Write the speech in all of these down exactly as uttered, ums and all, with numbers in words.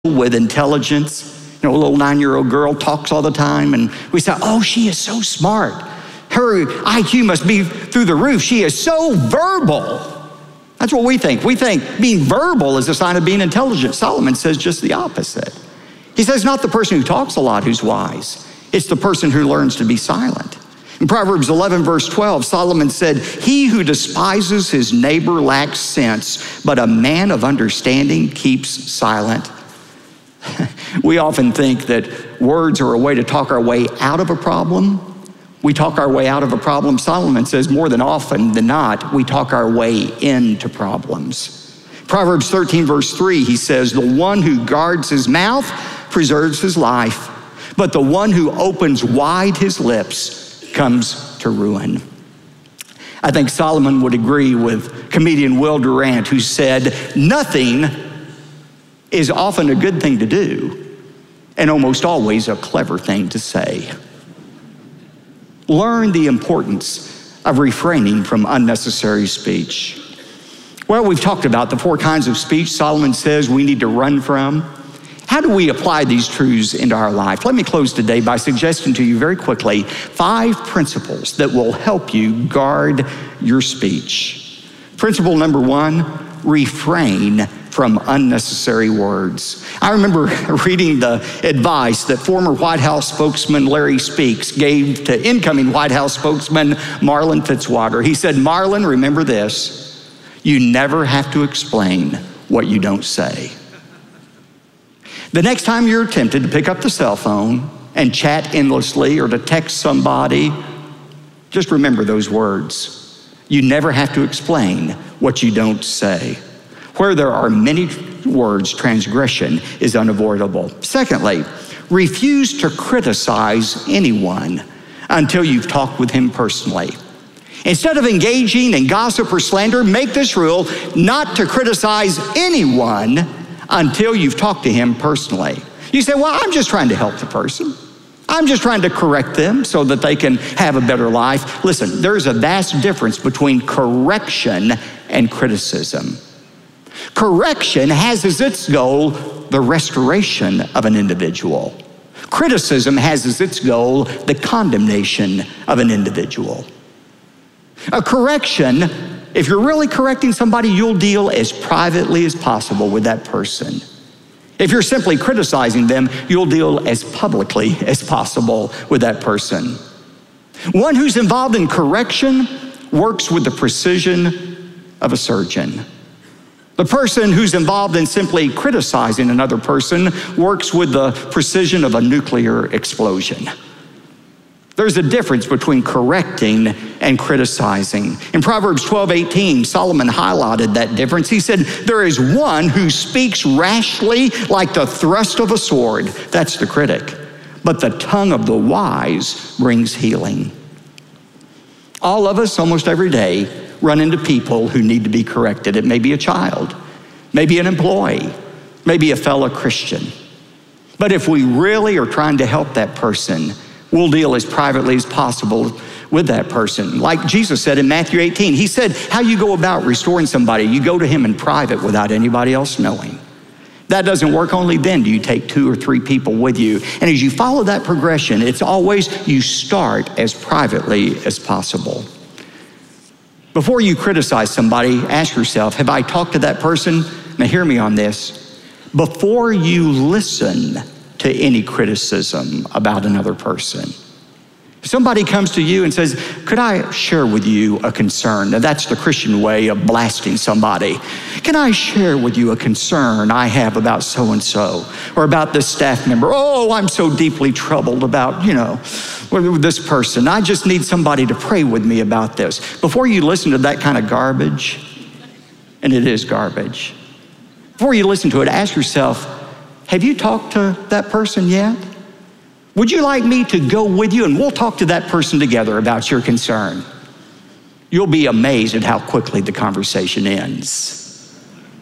with intelligence. You know, a little nine-year-old girl talks all the time, and we say, oh, she is so smart. Her I Q must be through the roof. She is so verbal. That's what we think. We think being verbal is a sign of being intelligent. Solomon says just the opposite. He says not the person who talks a lot who's wise. It's the person who learns to be silent. In Proverbs eleven, verse twelve, Solomon said, he who despises his neighbor lacks sense, but a man of understanding keeps silent. We often think that words are a way to talk our way out of a problem. We talk our way out of a problem. Solomon says more than often than not, we talk our way into problems. Proverbs thirteen, verse three, he says, the one who guards his mouth preserves his life, but the one who opens wide his lips comes to ruin. I think Solomon would agree with comedian Will Durant, who said, nothing is often a good thing to do and almost always a clever thing to say. Learn the importance of refraining from unnecessary speech. Well, we've talked about the four kinds of speech Solomon says we need to run from. How do we apply these truths into our life? Let me close today by suggesting to you very quickly five principles that will help you guard your speech. Principle number one, refrain from unnecessary words. I remember reading the advice that former White House spokesman Larry Speaks gave to incoming White House spokesman Marlin Fitzwater. He said, Marlin, remember this, you never have to explain what you don't say. The next time you're tempted to pick up the cell phone and chat endlessly or to text somebody, just remember those words. You never have to explain what you don't say. Where there are many words, transgression is unavoidable. Secondly, refuse to criticize anyone until you've talked with him personally. Instead of engaging in gossip or slander, make this rule not to criticize anyone until you've talked to him personally. You say, well, I'm just trying to help the person. I'm just trying to correct them so that they can have a better life. Listen, there's a vast difference between correction and criticism. Correction has as its goal the restoration of an individual. Criticism has as its goal the condemnation of an individual. A correction, if you're really correcting somebody, you'll deal as privately as possible with that person. If you're simply criticizing them, you'll deal as publicly as possible with that person. One who's involved in correction works with the precision of a surgeon. The person who's involved in simply criticizing another person works with the precision of a nuclear explosion. There's a difference between correcting and criticizing. In Proverbs twelve eighteen, Solomon highlighted that difference. He said, there is one who speaks rashly like the thrust of a sword. That's the critic. But the tongue of the wise brings healing. All of us, almost every day, run into people who need to be corrected. It may be a child, maybe an employee, maybe a fellow Christian. But if we really are trying to help that person, we'll deal as privately as possible with that person. Like Jesus said in Matthew eighteen, he said, how you go about restoring somebody, you go to him in private without anybody else knowing. That doesn't work. Only then do you take two or three people with you. And as you follow that progression, it's always you start as privately as possible. Before you criticize somebody, ask yourself, have I talked to that person? Now hear me on this. Before you listen to any criticism about another person, if somebody comes to you and says, could I share with you a concern? Now that's the Christian way of blasting somebody. Can I share with you a concern I have about so-and-so or about this staff member? Oh, I'm so deeply troubled about, you know, this person. I just need somebody to pray with me about this. Before you listen to that kind of garbage, and it is garbage, before you listen to it, ask yourself, have you talked to that person yet? Would you like me to go with you and we'll talk to that person together about your concern? You'll be amazed at how quickly the conversation ends.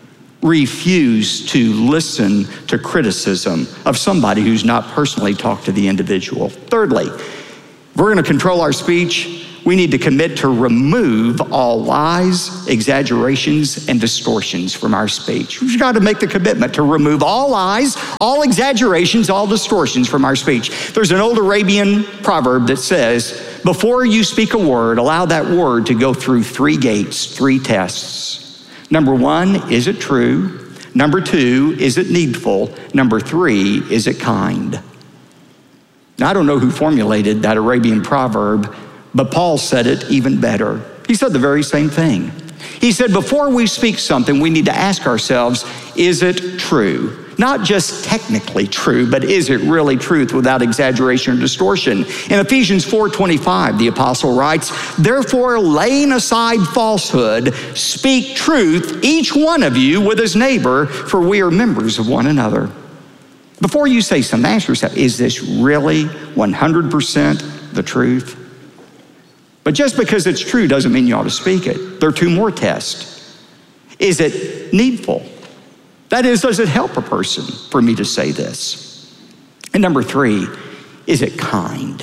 Refuse to listen to criticism of somebody who's not personally talked to the individual. Thirdly, if we're going to control our speech, we need to commit to remove all lies, exaggerations, and distortions from our speech. We've got to make the commitment to remove all lies, all exaggerations, all distortions from our speech. There's an old Arabian proverb that says, before you speak a word, allow that word to go through three gates, three tests. Number one, is it true? Number two, is it needful? Number three, is it kind? Now, I don't know who formulated that Arabian proverb, but Paul said it even better. He said the very same thing. He said, before we speak something, we need to ask ourselves, is it true? Not just technically true, but is it really truth without exaggeration or distortion? In Ephesians four twenty-five, the apostle writes, therefore, laying aside falsehood, speak truth, each one of you with his neighbor, for we are members of one another. Before you say something, ask yourself, is this really one hundred percent the truth? But just because it's true doesn't mean you ought to speak it. There are two more tests. Is it needful? That is, does it help a person for me to say this? And number three, is it kind?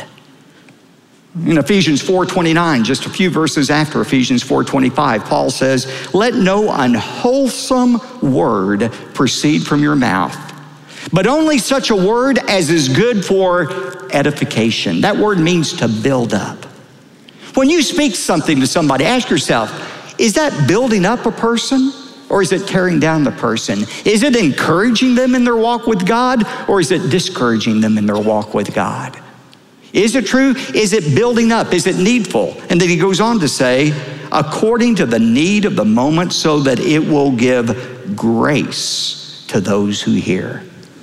In Ephesians four twenty-nine, just a few verses after Ephesians four twenty-five, Paul says, let no unwholesome word proceed from your mouth, but only such a word as is good for edification. That word means to build up. When you speak something to somebody, ask yourself, is that building up a person or is it tearing down the person? Is it encouraging them in their walk with God or is it discouraging them in their walk with God? Is it true? Is it building up? Is it needful? And then he goes on to say, according to the need of the moment so that it will give grace to those who hear.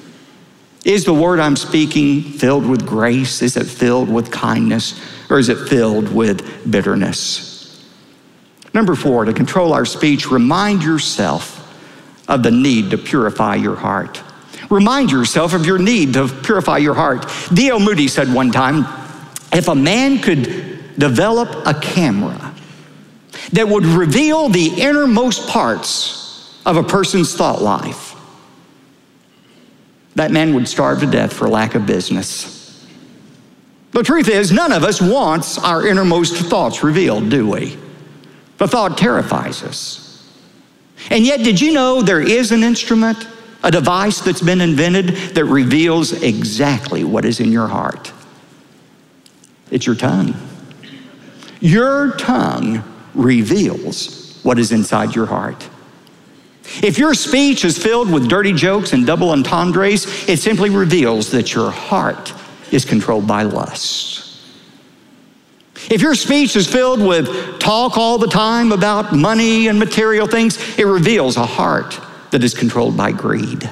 Is the word I'm speaking filled with grace? Is it filled with kindness? Or is it filled with bitterness? Number four, to control our speech, remind yourself of the need to purify your heart. Remind yourself of your need to purify your heart. D L Moody said one time, if a man could develop a camera that would reveal the innermost parts of a person's thought life, that man would starve to death for lack of business. The truth is, none of us wants our innermost thoughts revealed, do we? The thought terrifies us. And yet, did you know there is an instrument, a device that's been invented that reveals exactly what is in your heart? It's your tongue. Your tongue reveals what is inside your heart. If your speech is filled with dirty jokes and double entendres, it simply reveals that your heart is controlled by lust. If your speech is filled with talk all the time about money and material things, it reveals a heart that is controlled by greed.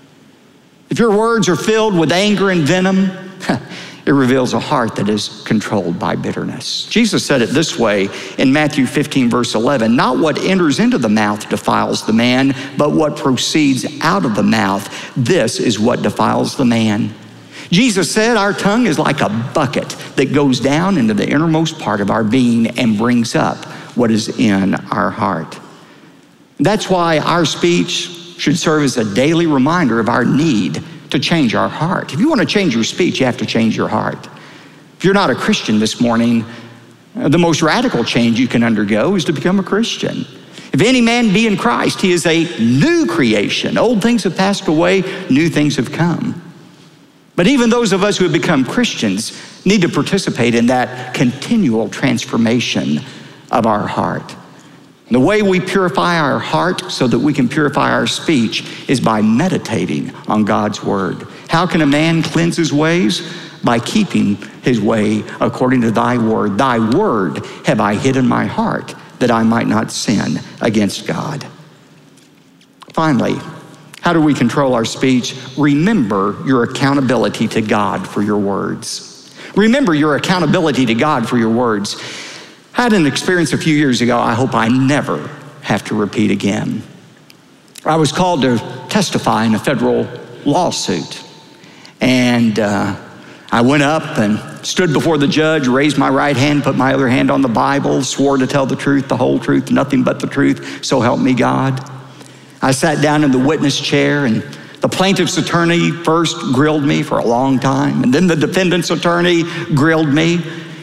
If your words are filled with anger and venom, it reveals a heart that is controlled by bitterness. Jesus said it this way in Matthew fifteen, verse eleven, not what enters into the mouth defiles the man, but what proceeds out of the mouth, this is what defiles the man. Jesus said our tongue is like a bucket that goes down into the innermost part of our being and brings up what is in our heart. That's why our speech should serve as a daily reminder of our need to change our heart. If you want to change your speech, you have to change your heart. If you're not a Christian this morning, the most radical change you can undergo is to become a Christian. If any man be in Christ, he is a new creation. Old things have passed away, new things have come. But even those of us who have become Christians need to participate in that continual transformation of our heart. The way we purify our heart so that we can purify our speech is by meditating on God's word. How can a man cleanse his ways? By keeping his way according to thy word. Thy word have I hid in my heart that I might not sin against God. Finally, how do we control our speech? Remember your accountability to God for your words. Remember your accountability to God for your words. I had an experience a few years ago I hope I never have to repeat again. I was called to testify in a federal lawsuit. And uh, I went up and stood before the judge, raised my right hand, put my other hand on the Bible, swore to tell the truth, the whole truth, nothing but the truth, so help me God. I sat down in the witness chair, and the plaintiff's attorney first grilled me for a long time, and then the defendant's attorney grilled me.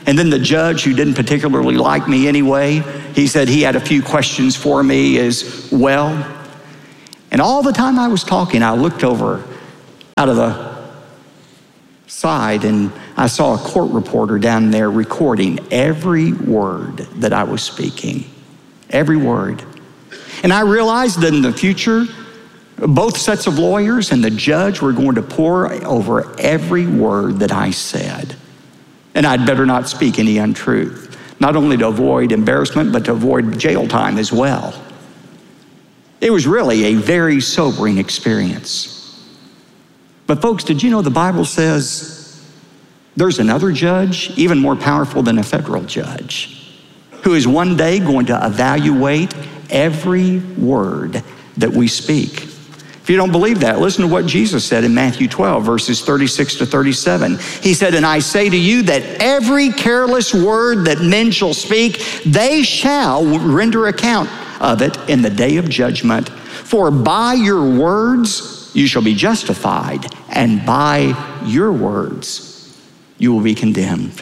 And then the judge, who didn't particularly like me anyway, he said he had a few questions for me as well. And all the time I was talking, I looked over out of the side and I saw a court reporter down there recording every word that I was speaking. Every word. And I realized that in the future, both sets of lawyers and the judge were going to pore over every word that I said. And I'd better not speak any untruth, not only to avoid embarrassment, but to avoid jail time as well. It was really a very sobering experience. But folks, did you know the Bible says there's another judge, even more powerful than a federal judge, who is one day going to evaluate every word that we speak? If you don't believe that, listen to what Jesus said in Matthew twelve, verses thirty-six to thirty-seven. He said, "And I say to you that every careless word that men shall speak, they shall render account of it in the day of judgment. For by your words you shall be justified, and by your words you will be condemned."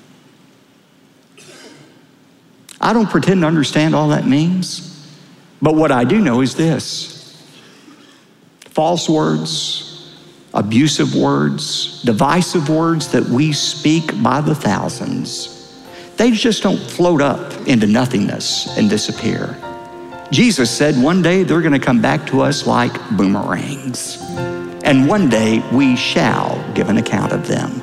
I don't pretend to understand all that means, but what I do know is this. False words, abusive words, divisive words that we speak by the thousands, they just don't float up into nothingness and disappear. Jesus said one day they're going to come back to us like boomerangs, and one day we shall give an account of them.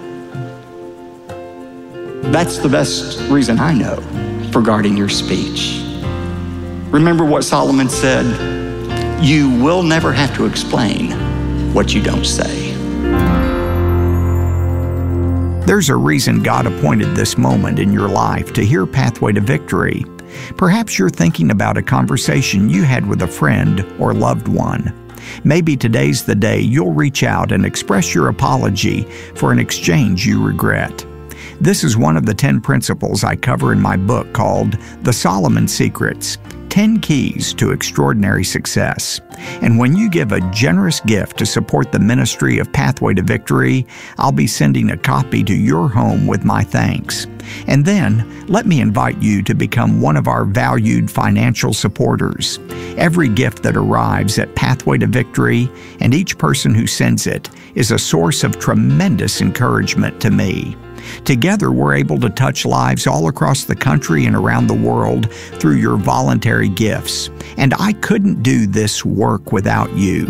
That's the best reason I know for guarding your speech. Remember what Solomon said? You will never have to explain what you don't say. There's a reason God appointed this moment in your life to hear Pathway to Victory. Perhaps you're thinking about a conversation you had with a friend or loved one. Maybe today's the day you'll reach out and express your apology for an exchange you regret. This is one of the ten principles I cover in my book called The Solomon Secrets, ten Keys to Extraordinary Success. And when you give a generous gift to support the ministry of Pathway to Victory, I'll be sending a copy to your home with my thanks. And then, let me invite you to become one of our valued financial supporters. Every gift that arrives at Pathway to Victory, and each person who sends it, is a source of tremendous encouragement to me. Together, we're able to touch lives all across the country and around the world through your voluntary gifts. And I couldn't do this work without you.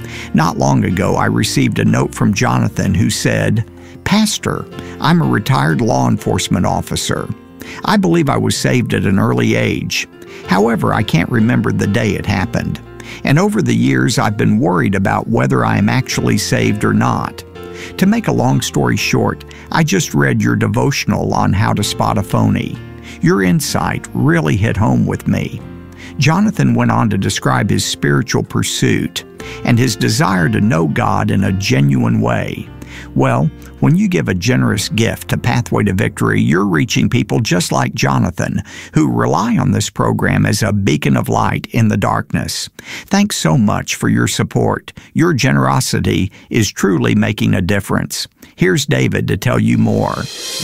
Not long ago, I received a note from Jonathan who said, "Pastor, I'm a retired law enforcement officer. I believe I was saved at an early age. However, I can't remember the day it happened. And over the years, I've been worried about whether I am actually saved or not. To make a long story short, I just read your devotional on how to spot a phony. Your insight really hit home with me." Jonathan went on to describe his spiritual pursuit and his desire to know God in a genuine way. Well, when you give a generous gift to Pathway to Victory, you're reaching people just like Jonathan, who rely on this program as a beacon of light in the darkness. Thanks so much for your support. Your generosity is truly making a difference. Here's David to tell you more.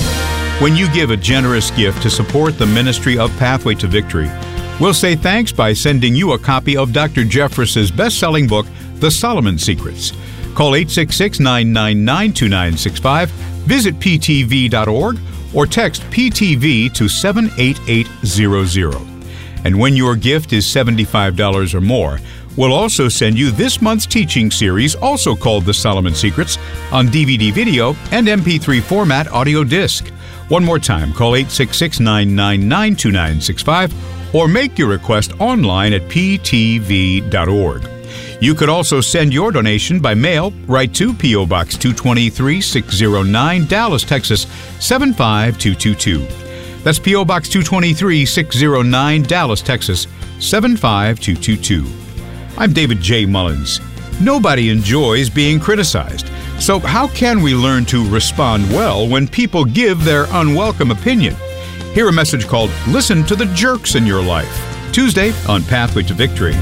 When you give a generous gift to support the ministry of Pathway to Victory, we'll say thanks by sending you a copy of Doctor Jeffress's best-selling book, The Solomon Secrets. Call eight six six, nine nine nine, two nine six five, visit p t v dot org, or text P T V to seven eight eight zero zero. And when your gift is seventy-five dollars or more, we'll also send you this month's teaching series, also called The Solomon Secrets, on D V D video and M P three format audio disc. One more time, call eight six six, nine nine nine, two nine six five, or make your request online at p t v dot org. You could also send your donation by mail right to P O. Box two twenty-three, six oh nine, Dallas, Texas, seven five two two two. That's P O. Box two twenty-three, six oh nine, Dallas, Texas, seven five two two two. I'm David J. Mullins. Nobody enjoys being criticized. So how can we learn to respond well when people give their unwelcome opinion? Hear a message called Listen to the Jerks in Your Life, Tuesday on Pathway to Victory.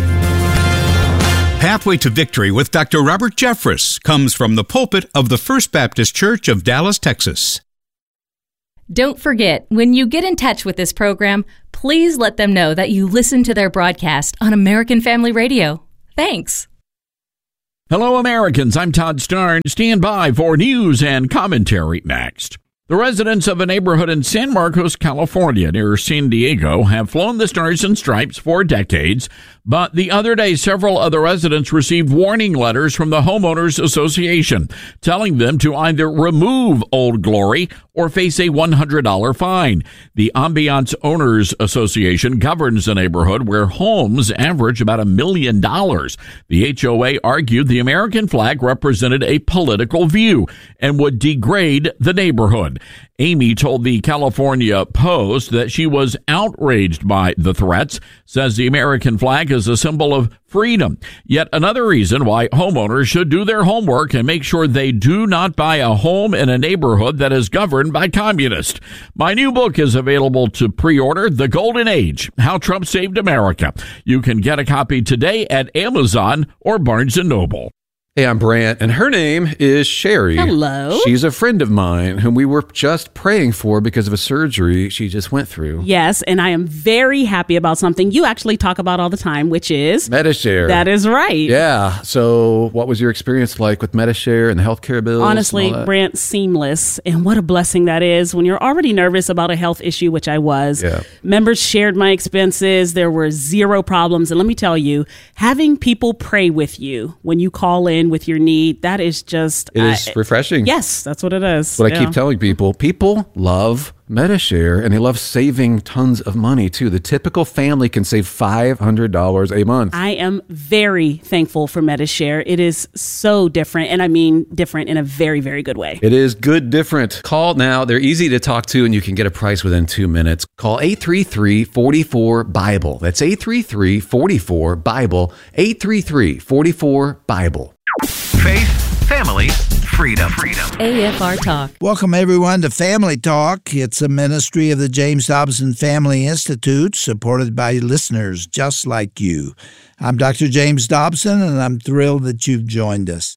Pathway to Victory with Doctor Robert Jeffress comes from the pulpit of the First Baptist Church of Dallas, Texas. Don't forget, when you get in touch with this program, please let them know that you listen to their broadcast on American Family Radio. Thanks. Hello, Americans. I'm Todd Starn. Stand by for news and commentary next. The residents of a neighborhood in San Marcos, California, near San Diego, have flown the Stars and Stripes for decades. But the other day, several other residents received warning letters from the Homeowners Association telling them to either remove Old Glory or face a one hundred dollars fine. The Ambiance Owners Association governs the neighborhood where homes average about a million dollars. The H O A argued the American flag represented a political view and would degrade the neighborhood. Amy told the California Post that she was outraged by the threats, says the American flag is a symbol of freedom. Yet another reason why homeowners should do their homework and make sure they do not buy a home in a neighborhood that is governed by communists. My new book is available to pre-order, The Golden Age, How Trump Saved America. You can get a copy today at Amazon or Barnes and Noble. Hey, I'm Brant, and her name is Sherry. Hello. She's a friend of mine whom we were just praying for because of a surgery she just went through. Yes, and I am very happy about something you actually talk about all the time, which is Medi-Share. That is right. Yeah. So what was your experience like with Medi-Share and the healthcare bills? Honestly, Brant, seamless. And what a blessing that is when you're already nervous about a health issue, which I was. Yeah. Members shared my expenses. There were zero problems. And let me tell you, having people pray with you when you call in with your need, that is just It is uh, refreshing. Yes, that's what it is. What yeah. I keep telling people, people love Medi-Share, and they love saving tons of money, too. The typical family can save five hundred dollars a month. I am very thankful for Medi-Share. It is so different, and I mean different in a very, very good way. It is good different. Call now. They're easy to talk to, and you can get a price within two minutes. Call eight three three, four four, BIBLE. That's eight three three, four four, BIBLE. eight three three, four four, BIBLE. Faith, family, freedom. Freedom. A F R Talk. Welcome, everyone, to Family Talk. It's a ministry of the James Dobson Family Institute, supported by listeners just like you. I'm Doctor James Dobson, and I'm thrilled that you've joined us.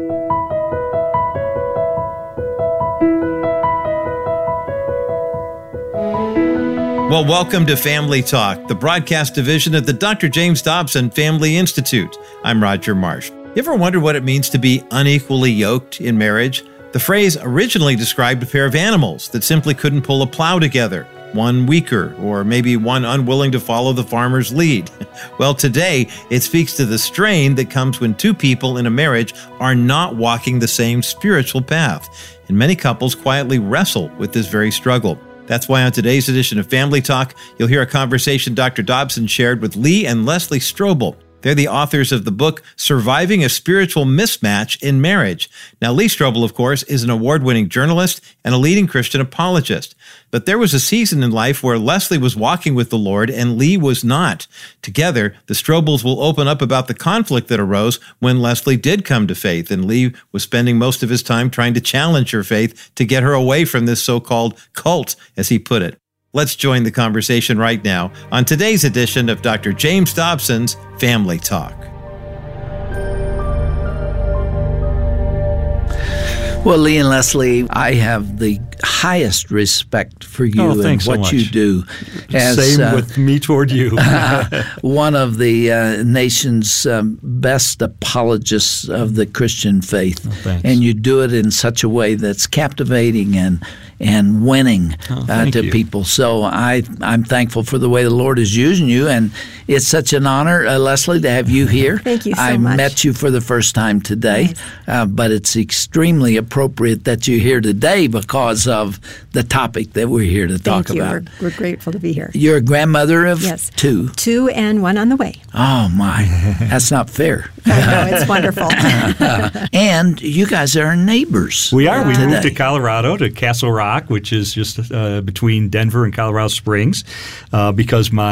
Well, welcome to Family Talk, the broadcast division of the Doctor James Dobson Family Institute. I'm Roger Marsh. You ever wonder what it means to be unequally yoked in marriage? The phrase originally described a pair of animals that simply couldn't pull a plow together, one weaker, or maybe one unwilling to follow the farmer's lead. Well, today, it speaks to the strain that comes when two people in a marriage are not walking the same spiritual path. And many couples quietly wrestle with this very struggle. That's why on today's edition of Family Talk, you'll hear a conversation Doctor Dobson shared with Lee and Leslie Strobel. They're the authors of the book, Surviving a Spiritual Mismatch in Marriage. Now, Lee Strobel, of course, is an award-winning journalist and a leading Christian apologist. But there was a season in life where Leslie was walking with the Lord and Lee was not. Together, the Strobels will open up about the conflict that arose when Leslie did come to faith, and Lee was spending most of his time trying to challenge her faith to get her away from this so-called cult, as he put it. Let's join the conversation right now on today's edition of Doctor James Dobson's Family Talk. Well, Lee and Leslie, I have the highest respect for you oh, and so what much. you do. As, Same uh, with me toward you. one of the uh, nation's um, best apologists of the Christian faith. Oh, and you do it in such a way that's captivating and and winning oh, uh, to you. people. So I, I'm thankful for the way the Lord is using you, and it's such an honor, uh, Leslie, to have you here. Thank you so I much. met you for the first time today, Nice. uh, but it's extremely appropriate that you're here today because of the topic that we're here to talk Thank you. about. We're, we're grateful to be here. You're a grandmother of Yes. two. Two and one on the way. Oh, my. That's not fair. I know, it's wonderful. And you guys are neighbors. We are. We today. moved to Colorado, to Castle Rock, which is just uh, between Denver and Colorado Springs, uh, because my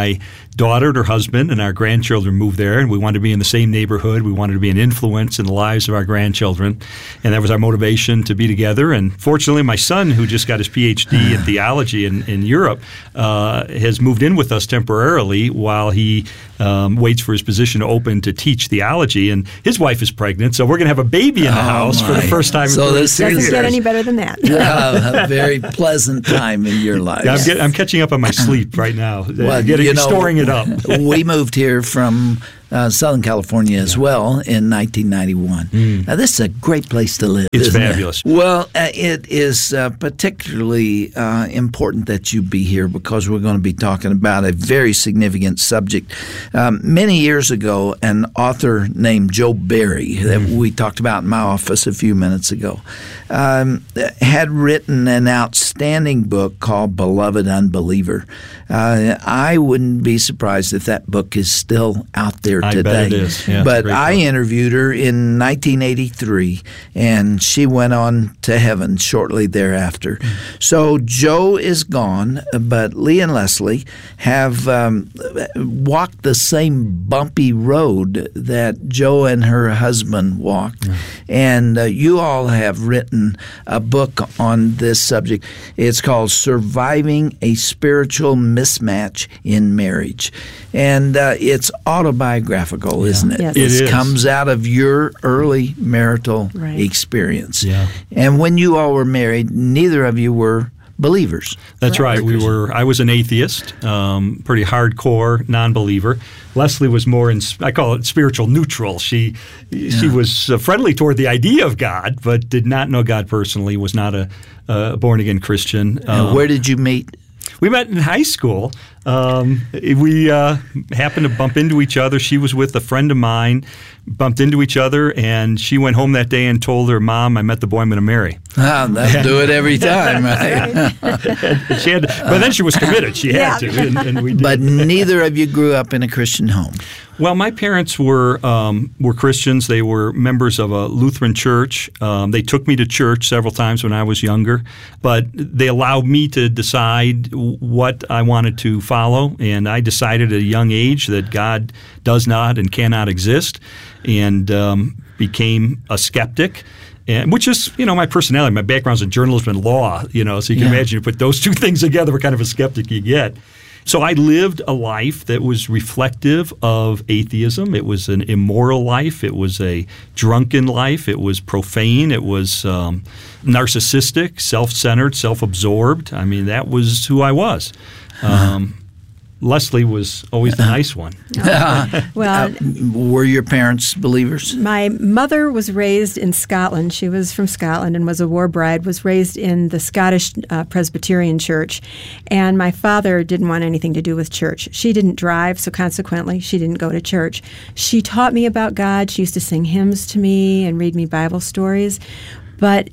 daughter and her husband and our grandchildren moved there, and we wanted to be in the same neighborhood. We wanted to be an influence in the lives of our grandchildren, and that was our motivation to be together. And fortunately, my son, who just got his P H D in theology in, in Europe, uh, has moved in with us temporarily while he um, waits for his position to open to teach theology. And his wife is pregnant, so we're going to have a baby in the Oh, house my. for the first time. So in this Doesn't is get any better than that. uh, a very pleasant time in your life. Yeah, I'm, get, I'm catching up on my sleep right now, Well, getting, you know, storing it up. We moved here from uh, Southern California as Yeah. well in nineteen ninety-one. Mm. Now, this is a great place to live. It's isn't fabulous. It? Well, uh, it is uh, particularly uh, important that you be here because we're going to be talking about a very significant subject. Um, many years ago, an author named Joe Barry, that Mm. we talked about in my office a few minutes ago, um, had written an outstanding book called Beloved Unbeliever. Uh, I wouldn't be surprised if that book is still out there I today. bet it is. Yeah, it's a but great I book. interviewed her in nineteen eighty-three, and she went on to heaven shortly thereafter. So Joe is gone, but Lee and Leslie have um, walked the same bumpy road that Joe and her husband walked. Mm. And uh, you all have written a book on this subject. It's called Surviving a Spiritual Mismatch in Marriage. And uh, it's autobiographical, isn't it? Yes. It It is. comes out of your early marital Right. experience. Yeah. And when you all were married, neither of you were believers. That's right. We were. I was an atheist, um, pretty hardcore non-believer. Leslie was more in. I call it spiritual neutral. She she was uh, friendly toward the idea of God, but did not know God personally. Was not a, a born again Christian. And Um, where did you meet? We met in high school. Um, we uh, happened to bump into each other. She was with a friend of mine, bumped into each other, and she went home that day and told her mom, "I met the boy I'm going to marry." Ah, that'll do it every time, right? And she had, but then she was committed. She had Yeah. to, and, and we did. But neither of you grew up in a Christian home. Well, my parents were um, were Christians. They were members of a Lutheran church. Um, they took me to church several times when I was younger, but they allowed me to decide what I wanted to follow. And I decided at a young age that God does not and cannot exist, and um, became a skeptic. And, which is, you know, my personality. My background's in journalism and law, you know, so you can Yeah. imagine you put those two things together, what kind of a skeptic you get. So I lived a life that was reflective of atheism. It was an immoral life. It was a drunken life. It was profane. It was um, narcissistic, self-centered, self-absorbed. I mean, that was who I was. Um, Leslie was always the nice one. Well, Were your parents believers? my mother was raised in Scotland. She was from Scotland and was a war bride, was raised in the Scottish uh, Presbyterian Church. And my father didn't want anything to do with church. She didn't drive, so consequently, she didn't go to church. She taught me about God. She used to sing hymns to me and read me Bible stories. But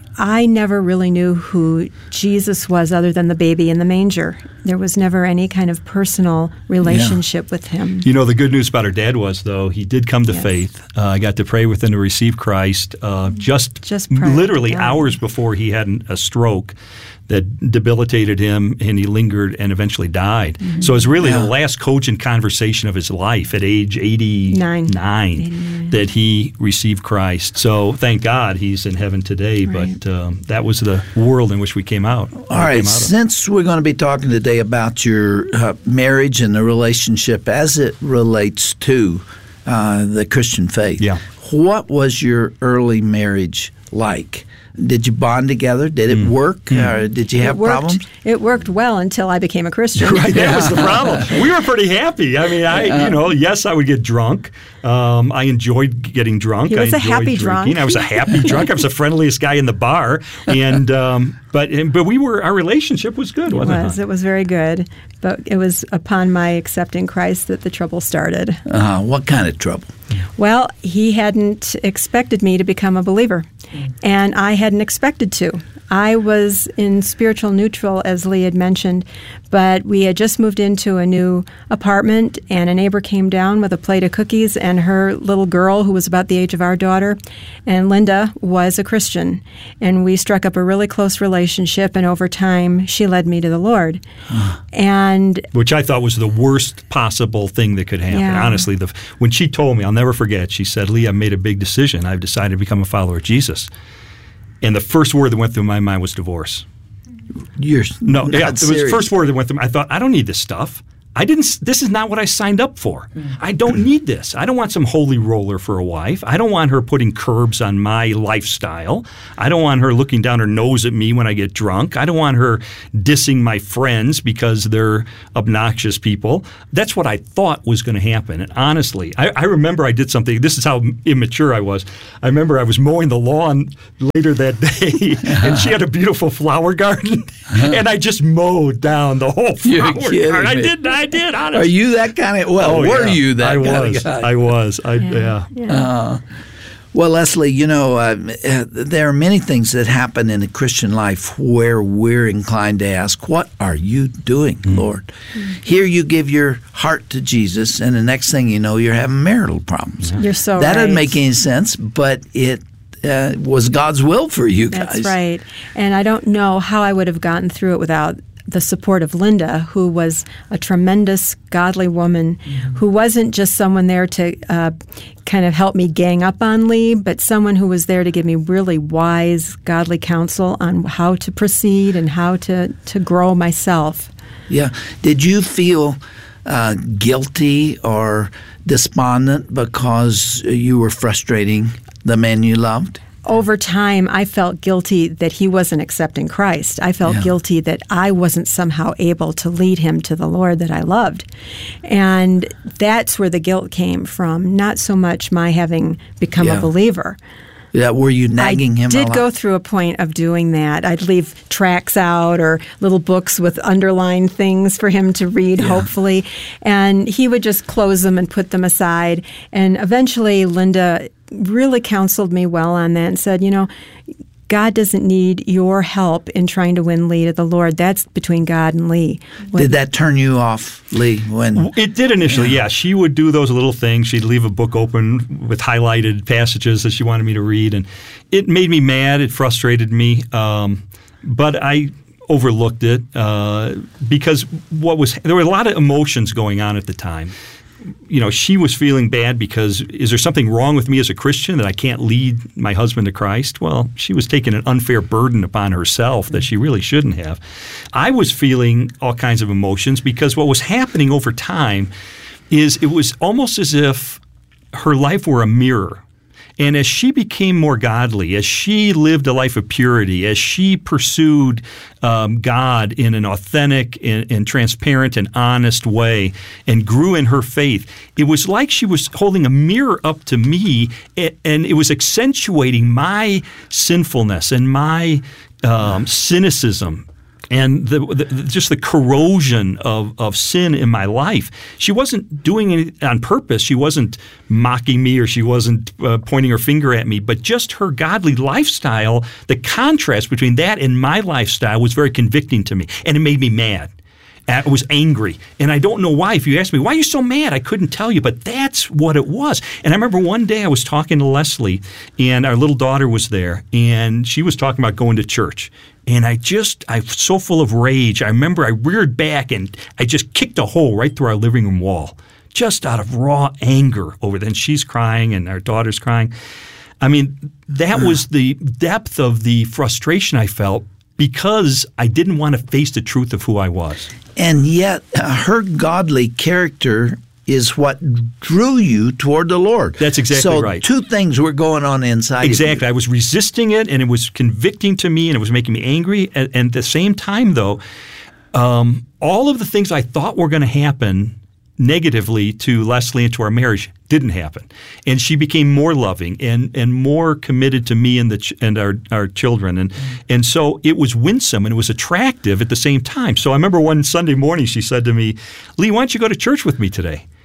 I never really knew who Jesus was other than the baby in the manger. There was never any kind of personal relationship with him. You know, the good news about her dad was, though, he did come to Yes. faith. Uh, I got to pray with him to receive Christ uh, just, Just prior to literally dying. hours before he had an- a stroke that debilitated him, and he lingered and eventually died. Mm-hmm. So it was really Yeah. the last cogent conversation of his life at age eighty-nine Nine. that he received Christ. So thank God he's in heaven today, Right. but um, that was the world in which we came out. All right, came out of. since we're going to be talking today about your uh, marriage and the relationship as it relates to uh, the Christian faith, Yeah. what was your early marriage like? Did you bond together? Did it work? Or did you have it worked, problems? It worked well until I became a Christian. Right, that was the problem. We were pretty happy. I mean, I, you know, yes, I would get drunk. Um, I enjoyed getting drunk. He was I a enjoyed happy drinking. drunk. I was a happy drunk. I was the friendliest guy in the bar, and um, but and, but we were our relationship was good, It wasn't was. it? It was very good. But it was upon my accepting Christ that the trouble started. Uh, what kind of trouble? Well, he hadn't expected me to become a believer, and I hadn't expected to. I was in spiritual neutral, as Lee had mentioned, but we had just moved into a new apartment, and a neighbor came down with a plate of cookies and her little girl, who was about the age of our daughter, and Linda was a Christian. And we struck up a really close relationship, and over time, she led me to the Lord. and Which I thought was the worst possible thing that could happen. Yeah. Honestly, the, when she told me, I'll never forget, she said, Lee, I made a big decision. I've decided to become a follower of Jesus. And the first word that went through my mind was divorce. You're no, not yeah, it was the serious. first word that went through. I thought, I don't need this stuff. I didn't. This is not what I signed up for. I don't need this. I don't want some holy roller for a wife. I don't want her putting curbs on my lifestyle. I don't want her looking down her nose at me when I get drunk. I don't want her dissing my friends because they're obnoxious people. That's what I thought was going to happen. And honestly, I, I remember I did something. This is how immature I was. I remember I was mowing the lawn later that day, and she had a beautiful flower garden, and I just mowed down the whole flower garden. I did not. I did, honestly. Are you that kind of, well, oh, were yeah. you that I kind was. of guy? I was. I, yeah. yeah. Uh, well, Leslie, you know, uh, uh, there are many things that happen in the Christian life where we're inclined to ask, what are you doing, mm. Lord? Mm. Here you give your heart to Jesus, and the next thing you know, you're having marital problems. Yeah. You're so That right. doesn't make any sense, but it uh, was God's will for you guys. That's right. And I don't know how I would have gotten through it without the support of Linda, who was a tremendous, godly woman, mm-hmm. who wasn't just someone there to uh, kind of help me gang up on Lee, but someone who was there to give me really wise, godly counsel on how to proceed and how to, to grow myself. Yeah. Did you feel uh, guilty or despondent because you were frustrating the man you loved? Over time, I felt guilty that he wasn't accepting Christ. I felt Yeah. guilty that I wasn't somehow able to lead him to the Lord that I loved. And that's where the guilt came from, not so much my having become Yeah. a believer. Yeah, were you nagging I him a did lot? go through a point of doing that. I'd leave tracts out or little books with underlined things for him to read, Yeah. hopefully. And he would just close them and put them aside. And eventually, Linda really counseled me well on that and said, you know, God doesn't need your help in trying to win Lee to the Lord. That's between God and Lee. When, Did that turn you off, Lee? When It did initially, yeah. yeah. She would do those little things. She'd leave a book open with highlighted passages that she wanted me to read, and it made me mad. It frustrated me, um, but I overlooked it uh, because what was there were a lot of emotions going on at the time. You know, she was feeling bad because is there something wrong with me as a Christian that I can't lead my husband to Christ? Well, she was taking an unfair burden upon herself that she really shouldn't have. I was feeling all kinds of emotions because what was happening over time is it was almost as if her life were a mirror. And as she became more godly, as she lived a life of purity, as she pursued um, God in an authentic and, and transparent and honest way and grew in her faith, it was like she was holding a mirror up to me, and, and it was accentuating my sinfulness and my um, cynicism. And the, the, just the corrosion of, of sin in my life. She wasn't doing it on purpose. She wasn't mocking me or she wasn't uh, pointing her finger at me. But just her godly lifestyle, the contrast between that and my lifestyle was very convicting to me. And it made me mad. I was angry. And I don't know why. If you ask me, why are you so mad? I couldn't tell you. But that's what it was. And I remember one day I was talking to Leslie, and our little daughter was there. And she was talking about going to church. And I just, I was so full of rage. I remember I reared back and I just kicked a hole right through our living room wall, just out of raw anger over that. And she's crying and our daughter's crying. I mean, that was the depth of the frustration I felt because I didn't want to face the truth of who I was. And yet uh, her godly character is what drew you toward the Lord. That's exactly so right. So two things were going on inside Exactly. of you. I was resisting it, and it was convicting to me, and it was making me angry. And, and at the same time, though, um, all of the things I thought were going to happen negatively to Leslie and to our marriage didn't happen. And she became more loving and, and more committed to me and the ch- and our, our children. And and so it was winsome and it was attractive at the same time. So I remember one Sunday morning she said to me, Lee, why don't you go to church with me today?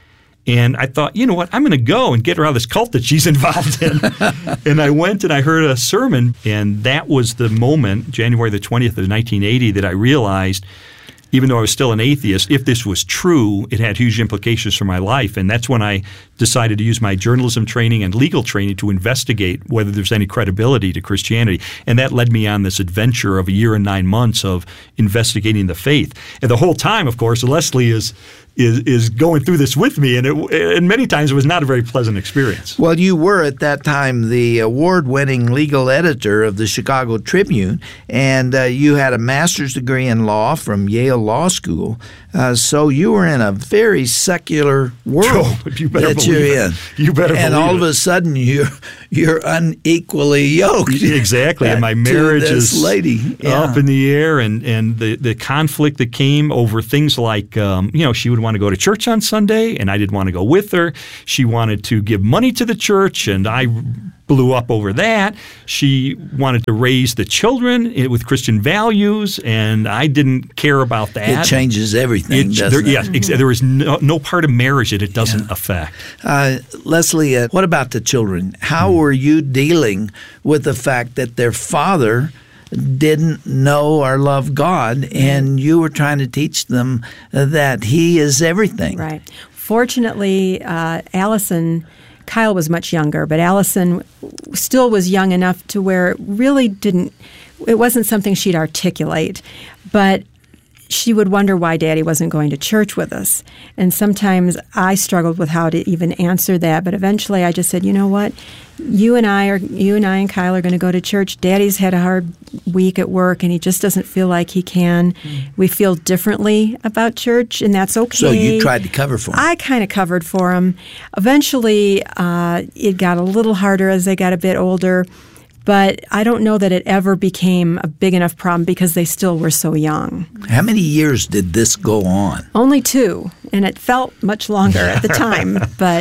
And I thought, you know what, I'm going to go and get her out of this cult that she's involved in. And I went and I heard a sermon, and that was the moment, January the twentieth of nineteen eighty, that I realized, even though I was still an atheist, if this was true, it had huge implications for my life. And that's when I decided to use my journalism training and legal training to investigate whether there's any credibility to Christianity. And that led me on this adventure of a year and nine months of investigating the faith. And the whole time, of course, Leslie is is is going through this with me, and it, and many times it was not a very pleasant experience. Well, you were at that time the award-winning legal editor of the Chicago Tribune, and uh, you had a master's degree in law from Yale Law School. Uh, so you were in a very secular world oh, you better that you're it. in. You better and believe all it. of a sudden you're you're unequally yoked. Exactly, and my marriage to this is lady. Yeah. up in the air, and and the the conflict that came over things like um, you know, she would want to go to church on Sunday, and I didn't want to go with her. She wanted to give money to the church, and I blew up over that. She wanted to raise the children with Christian values, and I didn't care about that. It changes everything, it, doesn't there, it? Yes, mm-hmm. There is no, no part of marriage that it doesn't yeah. affect. Uh, Leslie, uh, what about the children? How mm-hmm. were you dealing with the fact that their father didn't know or love God, and you were trying to teach them that He is everything? Right. Fortunately, uh, Allison... Kyle was much younger, but Allison still was young enough to where it really didn't, it wasn't something she'd articulate, but she would wonder why Daddy wasn't going to church with us. And sometimes I struggled with how to even answer that, but eventually I just said, you know what, you and I are, you and I and Kyle are going to go to church. Daddy's had a hard week at work, and he just doesn't feel like he can. Mm. We feel differently about church, and that's okay. So you tried to cover for him. I kind of covered for him. Eventually, uh, it got a little harder as they got a bit older, but I don't know that it ever became a big enough problem because they still were so young. How many years did this go on? Only two, and it felt much longer at the time, but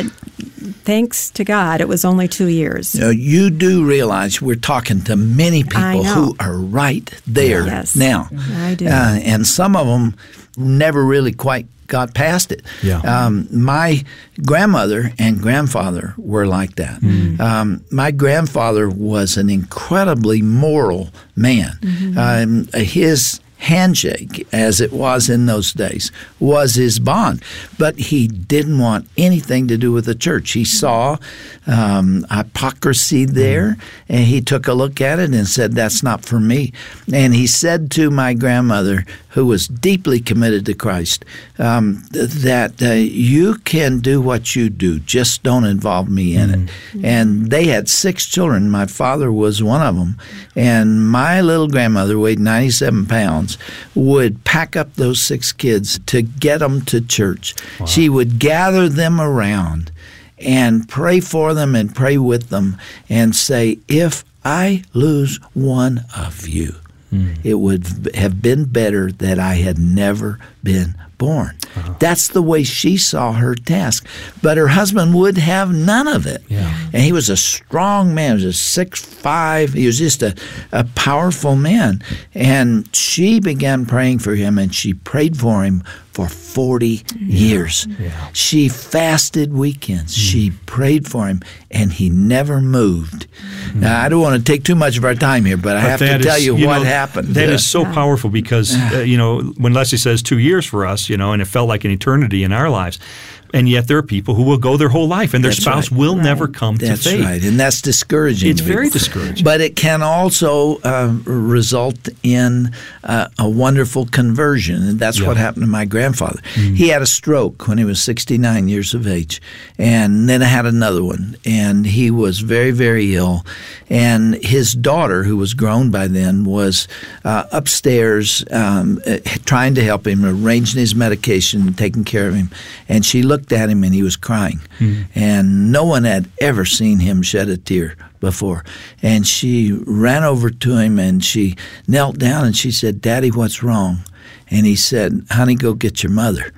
thanks to God, it was only two years. You know, you do realize we're talking to many people who are right there yes, now. I do. Uh, and some of them never really quite got past it. Yeah. Um, my grandmother and grandfather were like that. Mm. Um, my grandfather was an incredibly moral man. Mm-hmm. Um, his handshake, as it was in those days, was his bond. But he didn't want anything to do with the church. He saw um, hypocrisy there, and he took a look at it and said, that's not for me. And he said to my grandmother, who was deeply committed to Christ, um, that uh, you can do what you do, just don't involve me in it. Mm-hmm. And they had six children. My father was one of them. And my little grandmother weighed ninety-seven pounds, would pack up those six kids to get them to church. Wow. She would gather them around and pray for them and pray with them and say, if I lose one of you, mm. it would have been better that I had never been born. Uh-huh. That's the way she saw her task. But her husband would have none of it. Yeah. And he was a strong man. He was a six five. He was just a, a powerful man. And she began praying for him, and she prayed for him for forty yeah. years. Yeah. She fasted weekends. Mm. She prayed for him, and he never moved. Mm. Now, I don't want to take too much of our time here, but, but I have to tell is, you, you what know, happened. That yeah. is so powerful because, uh, you know, when Leslie says two years for us, you know, and it felt like an eternity in our lives. And yet there are people who will go their whole life, and their that's spouse right. will right. never come that's to faith. That's right, and that's discouraging. It's very discouraging. But it can also uh, result in uh, a wonderful conversion, and that's yeah. what happened to my grandfather. Mm. He had a stroke when he was sixty-nine years of age, and then had another one, and he was very, very ill. And his daughter, who was grown by then, was uh, upstairs um, uh, trying to help him, arranging his medication, taking care of him, and she looked at him and he was crying. Mm. And no one had ever seen him shed a tear before. And she ran over to him and she knelt down and she said, Daddy, what's wrong? And he said, honey, go get your mother.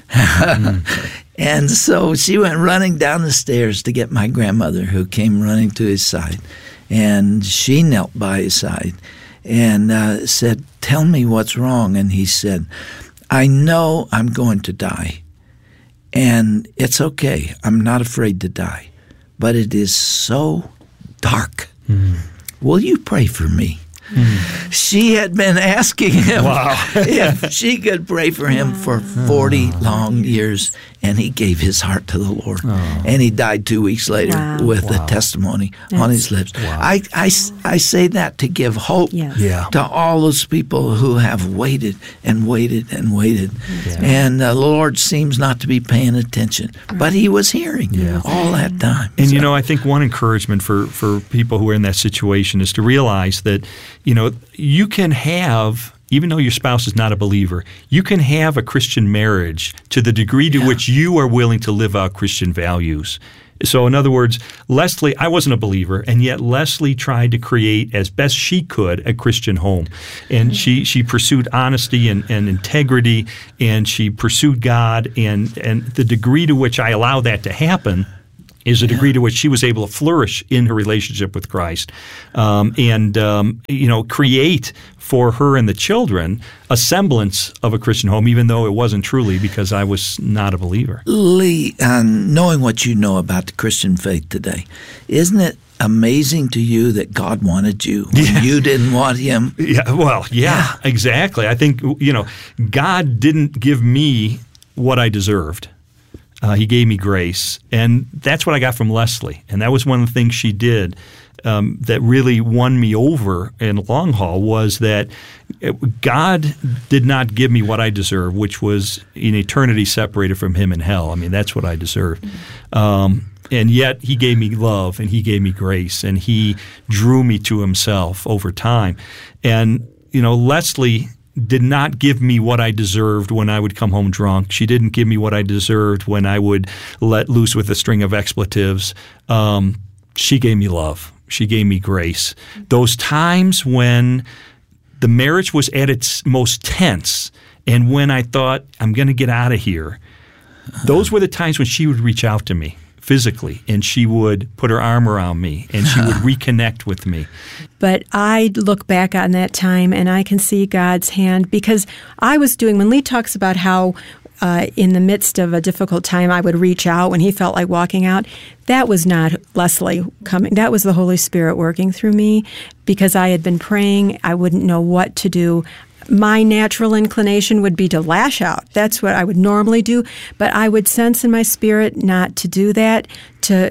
Mm. And so she went running down the stairs to get my grandmother, who came running to his side. And she knelt by his side and uh, said, tell me what's wrong. And he said, I know I'm going to die. and it's okay. I'm not afraid to die, but it is so dark. Mm. Will you pray for me? Mm. She had been asking him wow. if she could pray for him for forty oh. long years, and he gave his heart to the Lord. Oh. And he died two weeks later wow. with wow. a testimony That's, on his lips. Wow. I, I, I say that to give hope yes. yeah. to all those people who have waited and waited and waited. Yeah. And uh, the Lord seems not to be paying attention, right. but he was hearing yeah. all that time. And, so. you know, I think one encouragement for, for people who are in that situation is to realize that, you know, you can have, even though your spouse is not a believer, you can have a Christian marriage to the degree to yeah. which you are willing to live out Christian values. So in other words, Leslie, I wasn't a believer, and yet Leslie tried to create as best she could a Christian home. And she, she pursued honesty and, and integrity, and she pursued God, and, and the degree to which I allow that to happen is the degree to which she was able to flourish in her relationship with Christ, um, and um, you know, create for her and the children a semblance of a Christian home, even though it wasn't truly, because I was not a believer. Lee, uh, knowing what you know about the Christian faith today, isn't it amazing to you that God wanted you when yeah. you didn't want him? Yeah, well, yeah, yeah, exactly. I think, you know, God didn't give me what I deserved. Uh, he gave me grace, and that's what I got from Leslie. And that was one of the things she did um, that really won me over in the long haul, was that God did not give me what I deserved, which was an eternity separated from him in hell. I mean, that's what I deserved. Um, and yet he gave me love, and he gave me grace, and he drew me to himself over time. And, you know, Leslie did not give me what I deserved when I would come home drunk. She didn't give me what I deserved when I would let loose with a string of expletives. Um, she gave me love. She gave me grace. Those times when the marriage was at its most tense and when I thought, I'm going to get out of here, those were the times when she would reach out to me physically, and she would put her arm around me, and she would reconnect with me. But I look back on that time, and I can see God's hand, because I was doing, when Lee talks about how uh, in the midst of a difficult time I would reach out when he felt like walking out, that was not Leslie coming. That was the Holy Spirit working through me, because I had been praying. I wouldn't know what to do. My natural inclination would be to lash out. That's what I would normally do. But I would sense in my spirit not to do that. To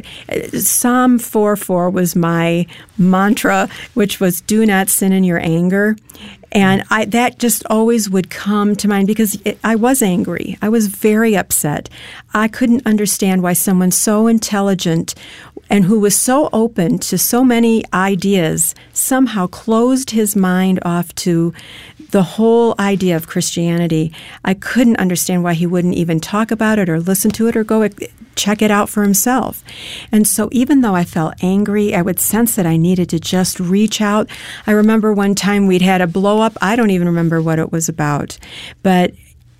Psalm four four was my mantra, which was, do not sin in your anger. And I, that just always would come to mind, because it, I was angry. I was very upset. I couldn't understand why someone so intelligent and who was so open to so many ideas somehow closed his mind off to the whole idea of Christianity. I couldn't understand why he wouldn't even talk about it or listen to it or go check it out for himself. And so even though I felt angry, I would sense that I needed to just reach out. I remember one time we'd had a blow up. I don't even remember what it was about, but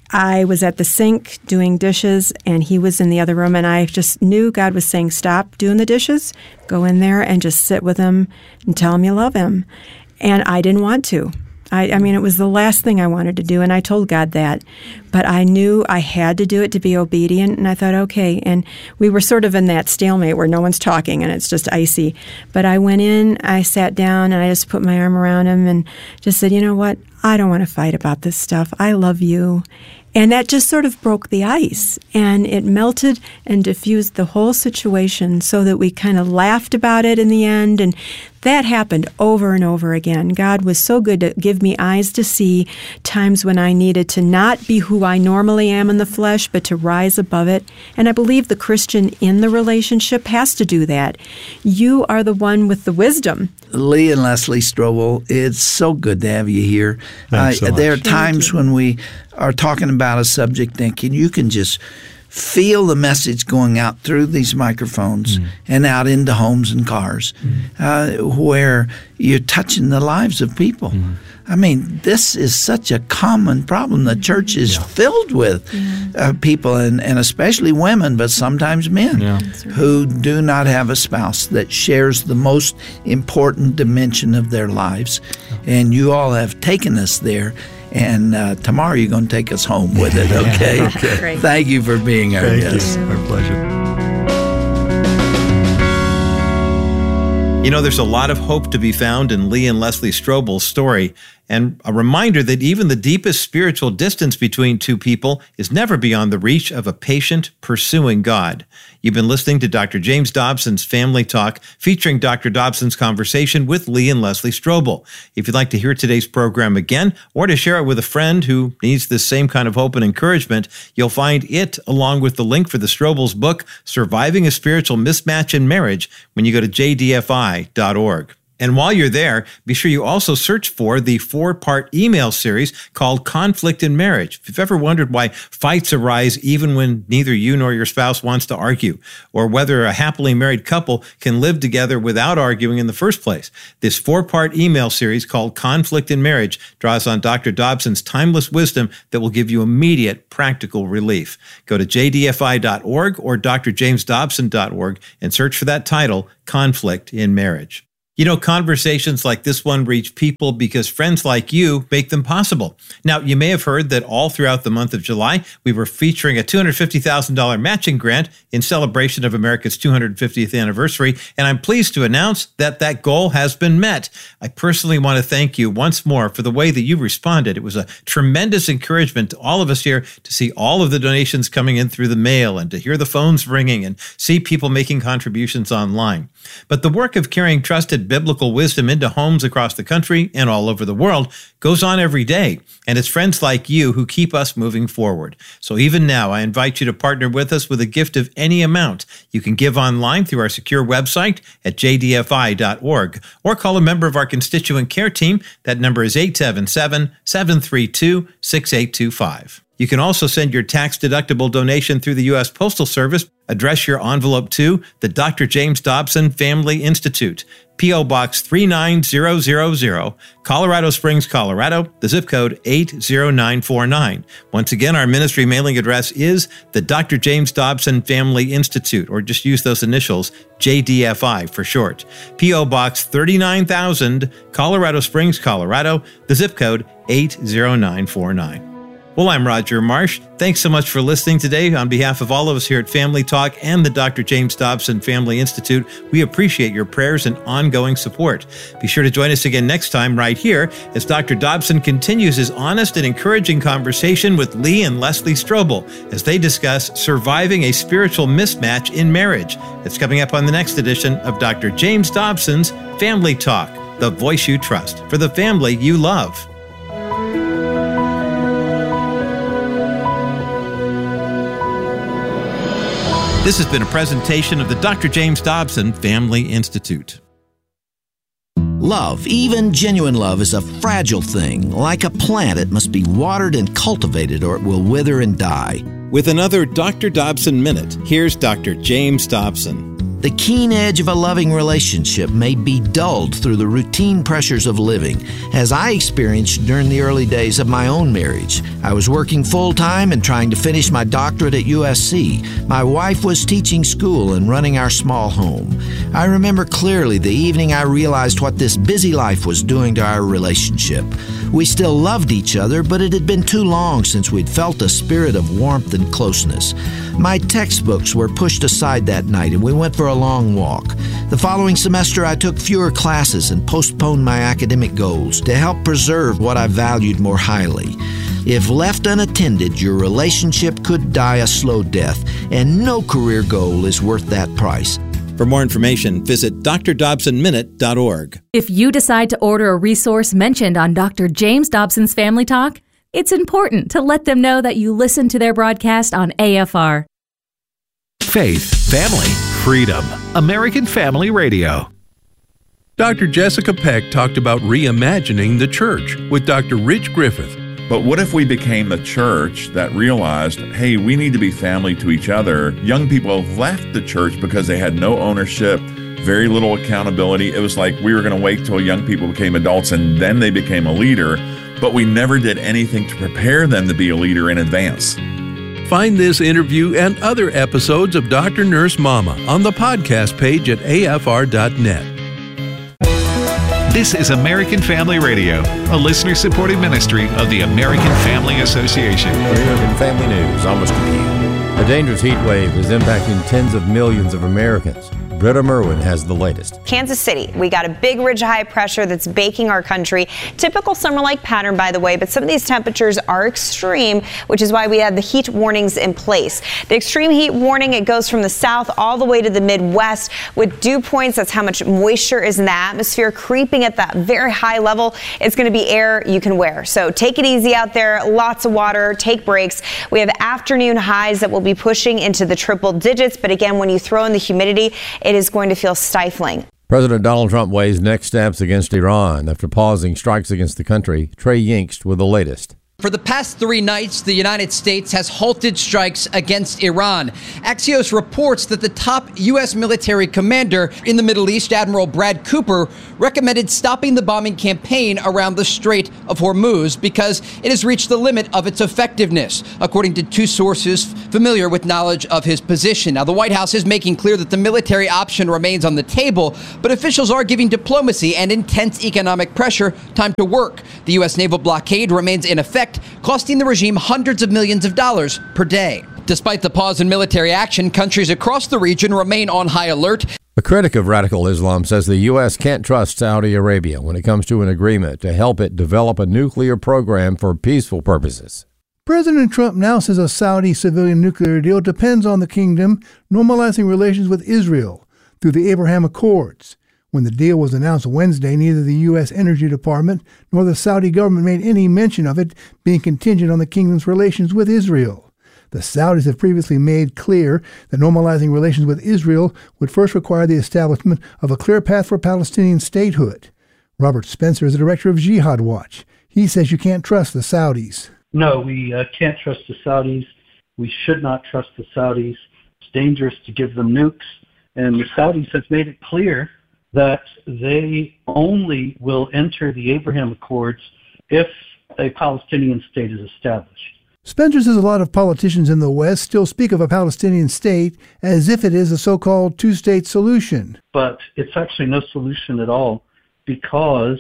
I was at the sink doing dishes, and he was in the other room, and I just knew God was saying, stop doing the dishes, go in there and just sit with him and tell him you love him. And I didn't want to. I, I mean, it was the last thing I wanted to do, and I told God that. But I knew I had to do it to be obedient, and I thought, okay. And we were sort of in that stalemate where no one's talking, and it's just icy. But I went in, I sat down, and I just put my arm around him and just said, you know what? I don't want to fight about this stuff. I love you. And that just sort of broke the ice, and it melted and diffused the whole situation so that we kind of laughed about it in the end. And that happened over and over again. God was so good to give me eyes to see times when I needed to not be who I normally am in the flesh, but to rise above it. And I believe the Christian in the relationship has to do that. You are the one with the wisdom. Lee and Leslie Strobel, it's so good to have you here. Uh, so there are times when we are talking about a subject thinking you can just feel the message going out through these microphones mm. and out into homes and cars mm. uh, where you're touching the lives of people. Mm. I mean, this is such a common problem. The church is yeah. filled with yeah. uh, people, and, and especially women, but sometimes men, yeah. who do not have a spouse that shares the most important dimension of their lives. Yeah. And you all have taken us there. And uh, tomorrow you're going to take us home with it, okay? Okay. Great. Thank you for being our Thank guest. you. Our pleasure. You know, there's a lot of hope to be found in Lee and Leslie Strobel's story, and a reminder that even the deepest spiritual distance between two people is never beyond the reach of a patient pursuing God. You've been listening to Doctor James Dobson's Family Talk, featuring Doctor Dobson's conversation with Lee and Leslie Strobel. If you'd like to hear today's program again, or to share it with a friend who needs this same kind of hope and encouragement, you'll find it along with the link for the Strobel's book, Surviving a Spiritual Mismatch in Marriage, when you go to j d f i dot org. And while you're there, be sure you also search for the four-part email series called Conflict in Marriage. If you've ever wondered why fights arise even when neither you nor your spouse wants to argue, or whether a happily married couple can live together without arguing in the first place, this four-part email series called Conflict in Marriage draws on Doctor Dobson's timeless wisdom that will give you immediate practical relief. Go to j d f i dot org or d r james dobson dot org and search for that title, Conflict in Marriage. You know, conversations like this one reach people because friends like you make them possible. Now, you may have heard that all throughout the month of July, we were featuring a two hundred fifty thousand dollars matching grant in celebration of America's two hundred fiftieth anniversary, and I'm pleased to announce that that goal has been met. I personally want to thank you once more for the way that you responded. It was a tremendous encouragement to all of us here to see all of the donations coming in through the mail and to hear the phones ringing and see people making contributions online. But the work of carrying trusted biblical wisdom into homes across the country and all over the world goes on every day, and it's friends like you who keep us moving forward. So even now, I invite you to partner with us with a gift of any amount. You can give online through our secure website at j d f i dot org, or call a member of our constituent care team. That number is eight seven seven, seven three two, six eight two five. You can also send your tax-deductible donation through the U S Postal Service. Address your envelope to the Doctor James Dobson Family Institute, P O. Box three nine zero zero zero, Colorado Springs, Colorado, the zip code eight zero nine four nine. Once again, our ministry mailing address is the Doctor James Dobson Family Institute, or just use those initials, J D F I for short. P O. Box thirty-nine thousand, Colorado Springs, Colorado, the zip code eight zero nine four nine. Well, I'm Roger Marsh. Thanks so much for listening today. On behalf of all of us here at Family Talk and the Doctor James Dobson Family Institute, we appreciate your prayers and ongoing support. Be sure to join us again next time right here as Doctor Dobson continues his honest and encouraging conversation with Lee and Leslie Strobel as they discuss surviving a spiritual mismatch in marriage. It's coming up on the next edition of Doctor James Dobson's Family Talk, the voice you trust for the family you love. This has been a presentation of the Doctor James Dobson Family Institute. Love, even genuine love, is a fragile thing. Like a plant, it must be watered and cultivated or it will wither and die. With another Doctor Dobson Minute, here's Doctor James Dobson. The keen edge of a loving relationship may be dulled through the routine pressures of living, as I experienced during the early days of my own marriage. I was working full-time and trying to finish my doctorate at U S C. My wife was teaching school and running our small home. I remember clearly the evening I realized what this busy life was doing to our relationship. We still loved each other, but it had been too long since we'd felt a spirit of warmth and closeness. My textbooks were pushed aside that night, and we went for a long walk. The following semester, I took fewer classes and postponed my academic goals to help preserve what I valued more highly. If left unattended, your relationship could die a slow death, and no career goal is worth that price. For more information, visit d r dobson minute dot org. If you decide to order a resource mentioned on Doctor James Dobson's Family Talk, it's important to let them know that you listen to their broadcast on A F R. Faith, family, freedom. American Family Radio. Doctor Jessica Peck talked about reimagining the church with Doctor Rich Griffith. But what if we became a church that realized, hey, we need to be family to each other? Young people left the church because they had no ownership, very little accountability. It was like we were going to wait till young people became adults and then they became a leader, but we never did anything to prepare them to be a leader in advance. Find this interview and other episodes of Doctor Nurse Mama on the podcast page at A F R dot net. This is American Family Radio, a listener-supported ministry of the American Family Association. American Family News, almost a A dangerous heat wave is impacting tens of millions of Americans. Britta Merwin has the latest. Kansas City, we got a big ridge of high pressure that's baking our country. Typical summer-like pattern, by the way, but some of these temperatures are extreme, which is why we have the heat warnings in place. The extreme heat warning, it goes from the south all the way to the Midwest with dew points. That's how much moisture is in the atmosphere creeping at that very high level. It's going to be air you can wear. So take it easy out there. Lots of water. Take breaks. We have afternoon highs that will be pushing into the triple digits. But again, when you throw in the humidity, it is going to feel stifling. President Donald Trump weighs next steps against Iran after pausing strikes against the country. Trey Yingst with the latest. For the past three nights, the United States has halted strikes against Iran. Axios reports that the top U S military commander in the Middle East, Admiral Brad Cooper, recommended stopping the bombing campaign around the Strait of Hormuz because it has reached the limit of its effectiveness, according to two sources familiar with knowledge of his position. Now, the White House is making clear that the military option remains on the table, but officials are giving diplomacy and intense economic pressure time to work. The U S naval blockade remains in effect, costing the regime hundreds of millions of dollars per day. Despite the pause in military action, countries across the region remain on high alert. A critic of radical Islam says the U S can't trust Saudi Arabia when it comes to an agreement to help it develop a nuclear program for peaceful purposes. President Trump now says a Saudi civilian nuclear deal depends on the kingdom normalizing relations with Israel through the Abraham Accords. When the deal was announced Wednesday, neither the U S Energy Department nor the Saudi government made any mention of it being contingent on the kingdom's relations with Israel. The Saudis have previously made clear that normalizing relations with Israel would first require the establishment of a clear path for Palestinian statehood. Robert Spencer is the director of Jihad Watch. He says you can't trust the Saudis. No, we uh, can't trust the Saudis. We should not trust the Saudis. It's dangerous to give them nukes. And the Saudis have made it clear that they only will enter the Abraham Accords if a Palestinian state is established. Spencer says a lot of politicians in the West still speak of a Palestinian state as if it is a so-called two-state solution. But it's actually no solution at all, because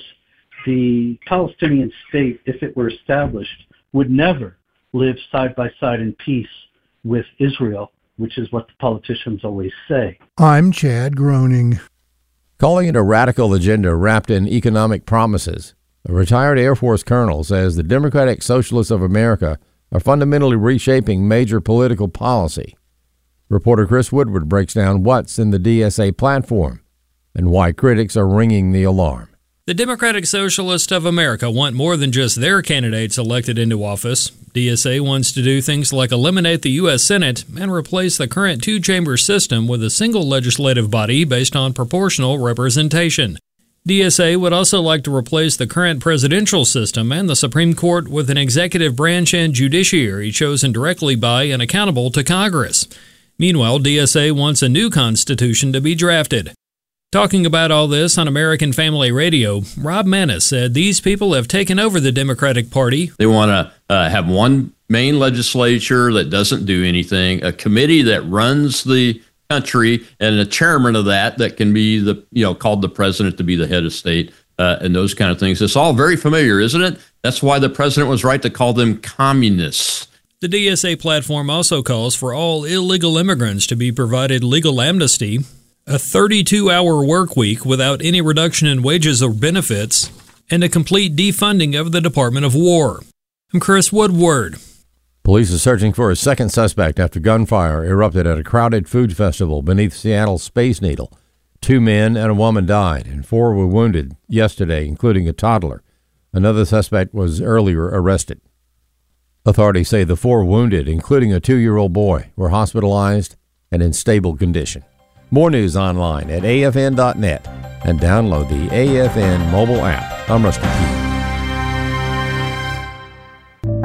the Palestinian state, if it were established, would never live side by side in peace with Israel, which is what the politicians always say. I'm Chad Groening. Calling it a radical agenda wrapped in economic promises, a retired Air Force colonel says the Democratic Socialists of America are fundamentally reshaping major political policy. Reporter Chris Woodward breaks down what's in the D S A platform and why critics are ringing the alarm. The Democratic Socialists of America want more than just their candidates elected into office. D S A wants to do things like eliminate the U S Senate and replace the current two-chamber system with a single legislative body based on proportional representation. D S A would also like to replace the current presidential system and the Supreme Court with an executive branch and judiciary chosen directly by and accountable to Congress. Meanwhile, D S A wants a new constitution to be drafted. Talking about all this on American Family Radio, Rob Maness said these people have taken over the Democratic Party. They want to uh, have one main legislature that doesn't do anything, a committee that runs the country, and a chairman of that that can be the, you know, called the president to be the head of state, uh, and those kind of things. It's all very familiar, isn't it? That's why the president was right to call them communists. The D S A platform also calls for all illegal immigrants to be provided legal amnesty, a thirty-two hour work week without any reduction in wages or benefits, and a complete defunding of the Department of War. I'm Chris Woodward. Police are searching for a second suspect after gunfire erupted at a crowded food festival beneath Seattle's Space Needle. Two men and a woman died, and four were wounded yesterday, including a toddler. Another suspect was earlier arrested. Authorities say the four wounded, including a two-year-old boy, were hospitalized and in stable condition. More news online at A F N dot net and download the A F N mobile app. I'm Rusty Key. The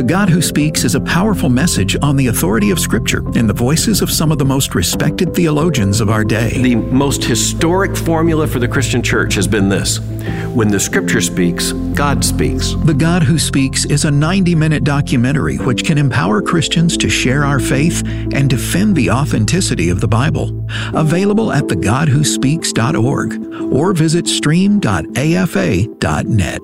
The God Who Speaks is a powerful message on the authority of Scripture in the voices of some of the most respected theologians of our day. The most historic formula for the Christian church has been this: when the Scripture speaks, God speaks. The God Who Speaks is a ninety-minute documentary which can empower Christians to share our faith and defend the authenticity of the Bible. Available at the god who speaks dot org or visit stream dot a f a dot net.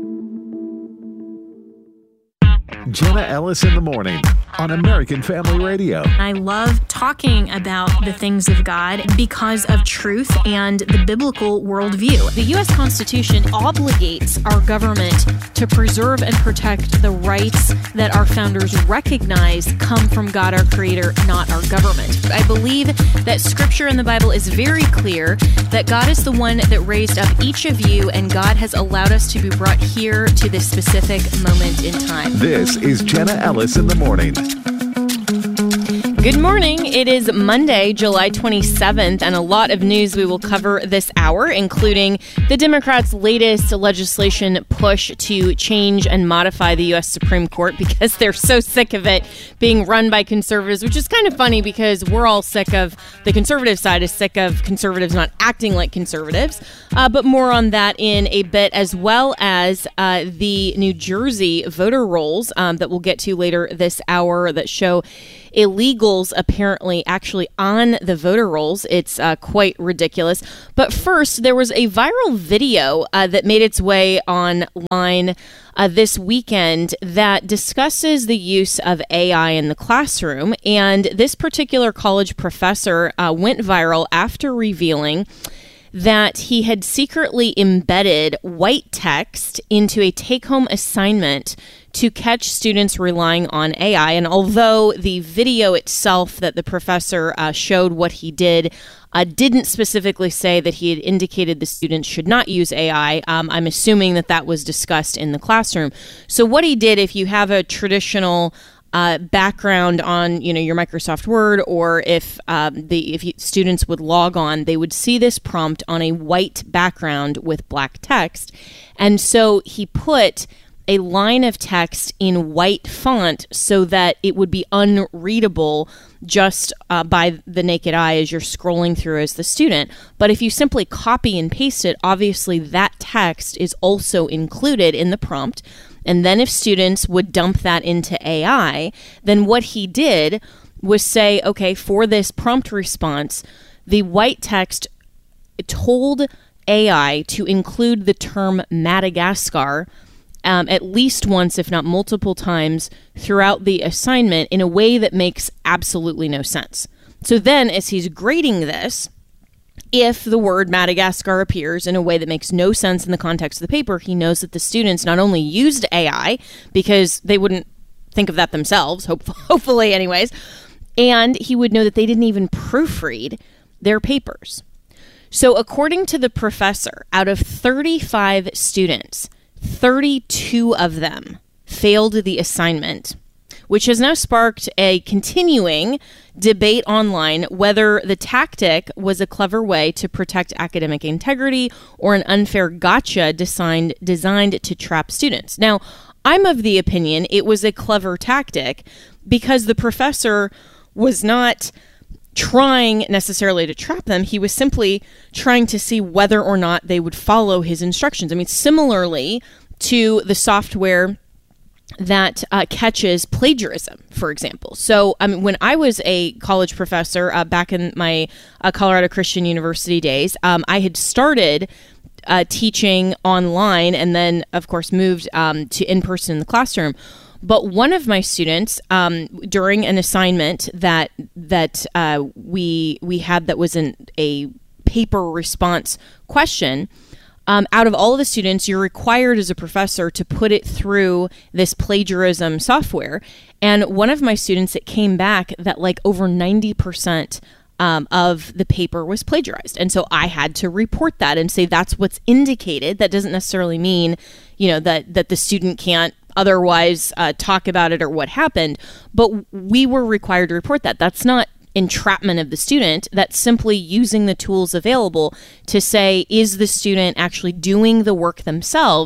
Jenna Ellis in the morning on American Family Radio. I love talking about the things of God because of truth and the biblical worldview. The U S Constitution obligates our government to preserve and protect the rights that our founders recognize come from God, our Creator, not our government. I believe that Scripture in the Bible is very clear that God is the one that raised up each of you, and God has allowed us to be brought here to this specific moment in time. This is Jenna Ellis in the morning. Good morning. It is Monday, July twenty-seventh, and a lot of news we will cover this hour, including the Democrats' latest legislation push to change and modify the U S Supreme Court because they're so sick of it being run by conservatives, which is kind of funny because we're all sick of, the conservative side is sick of conservatives not acting like conservatives. Uh, but more on that in a bit, as well as uh, the New Jersey voter rolls um, that we'll get to later this hour that show illegals apparently actually on the voter rolls. It's uh, quite ridiculous. But first, there was a viral video uh, that made its way online uh, this weekend that discusses the use of A I in the classroom. And this particular college professor uh, went viral after revealing that he had secretly embedded white text into a take-home assignment to catch students relying on A I. And although the video itself that the professor uh, showed what he did uh, didn't specifically say that he had indicated the students should not use A I, um, I'm assuming that that was discussed in the classroom. So what he did, if you have a traditional Uh, background on, you know, your Microsoft Word, or if um, the if you, students would log on, they would see this prompt on a white background with black text. And so he put a line of text in white font so that it would be unreadable just uh, by the naked eye as you're scrolling through as the student. But if you simply copy and paste it, obviously that text is also included in the prompt. And then if students would dump that into A I, then what he did was say, okay, for this prompt response, the white text told A I to include the term Madagascar um, at least once, if not multiple times, throughout the assignment in a way that makes absolutely no sense. So then, as he's grading this, if the word Madagascar appears in a way that makes no sense in the context of the paper, he knows that the students not only used A I, because they wouldn't think of that themselves, hope, hopefully anyways, and he would know that they didn't even proofread their papers. So according to the professor, out of thirty-five students, thirty-two of them failed the assignment, which has now sparked a continuing debate online whether the tactic was a clever way to protect academic integrity or an unfair gotcha designed, designed to trap students. Now, I'm of the opinion it was a clever tactic because the professor was not trying necessarily to trap them. He was simply trying to see whether or not they would follow his instructions. I mean, similarly to the software that uh, catches plagiarism, for example. So I mean, when I was a college professor uh, back in my uh, Colorado Christian University days, um, I had started uh, teaching online and then, of course, moved um, to in-person in the classroom. But one of my students, um, during an assignment that that uh, we we had that was an, a paper response question, Um, out of all of the students, you're required as a professor to put it through this plagiarism software. And one of my students, it came back that like over ninety percent um, of the paper was plagiarized. And so I had to report that and say that's what's indicated. That doesn't necessarily mean, you know, that, that the student can't otherwise uh, talk about it or what happened. But we were required to report that. That's not entrapment of the student. That's simply using the tools available to say, is the student actually doing the work themselves,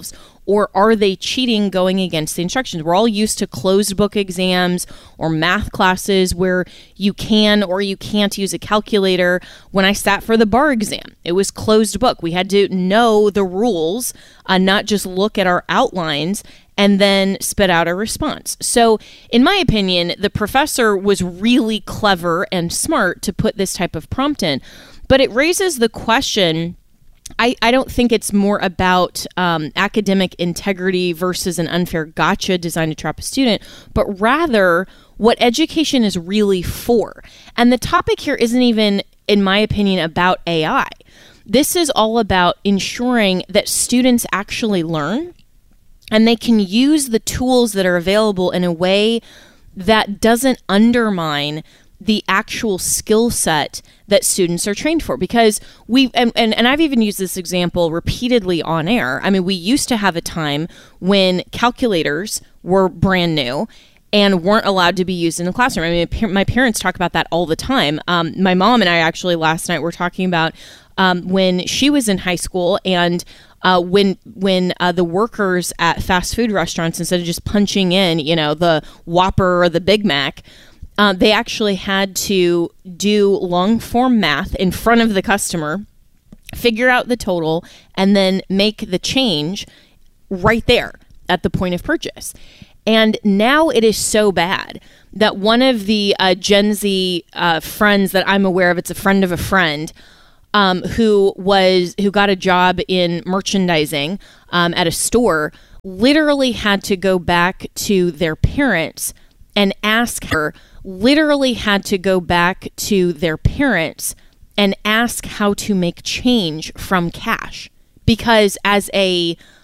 Or are they cheating going against the instructions? We're all used to closed book exams or math classes where you can or you can't use a calculator. When I sat for the bar exam, it was closed book. We had to know the rules, uh, not just look at our outlines and then spit out a response. So in my opinion, the professor was really clever and smart to put this type of prompt in. But it raises the question, I, I don't think it's more about um, academic integrity versus an unfair gotcha designed to trap a student, but rather what education is really for. And the topic here isn't even, in my opinion, about A I. This is all about ensuring that students actually learn and they can use the tools that are available in a way that doesn't undermine the actual skill set that students are trained for. Because we, and, and, and I've even used this example repeatedly on air. I mean, we used to have a time when calculators were brand new and weren't allowed to be used in the classroom. I mean, my parents talk about that all the time. Um, my mom and I actually last night were talking about um, when she was in high school and uh, when when uh, the workers at fast food restaurants, instead of just punching in, you know, the Whopper or the Big Mac, Uh, they actually had to do long form math in front of the customer, figure out the total, and then make the change right there at the point of purchase. And now it is so bad that one of the uh, Gen Z uh, friends that I'm aware of, it's a friend of a friend, um, who was who got a job in merchandising um, at a store, literally had to go back to their parents and ask her, literally had to go back to their parents and ask how to make change from cash. Because as a